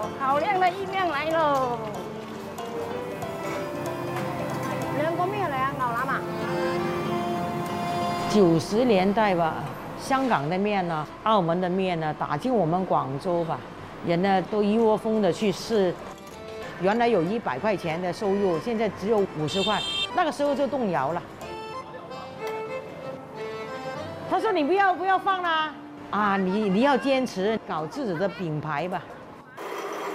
好亮的意面来喽！两个面来啊，牛腩啊！90年代吧，香港的面呢，澳门的面呢，打进我们广州吧，人呢都一窝蜂的去试。原来有100块钱的收入，现在只有50块，那个时候就动摇了。他说：“你不要放啦，啊，你要坚持搞自己的品牌吧。”